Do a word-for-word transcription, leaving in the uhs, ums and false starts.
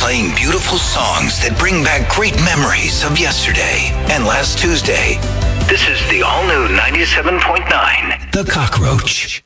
playing beautiful songs that bring back great memories of yesterday and last Tuesday. This is the all-new ninety-seven point nine, The Cockroach.